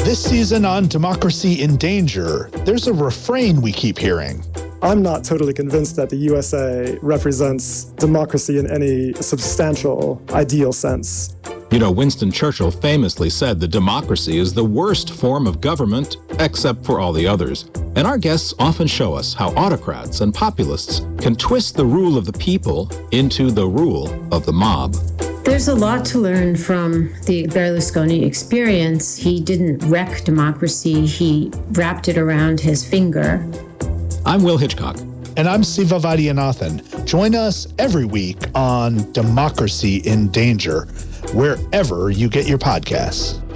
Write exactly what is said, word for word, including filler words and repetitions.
This season on Democracy in Danger, there's a refrain we keep hearing. I'm not totally convinced that the U S A represents democracy in any substantial, ideal sense. You know, Winston Churchill famously said that democracy is the worst form of government, except for all the others. And our guests often show us how autocrats and populists can twist the rule of the people into the rule of the mob. There's a lot to learn from the Berlusconi experience. He didn't wreck democracy, he wrapped it around his finger. I'm Will Hitchcock. And I'm Siva Vaidyanathan. Join us every week on Democracy in Danger, wherever you get your podcasts.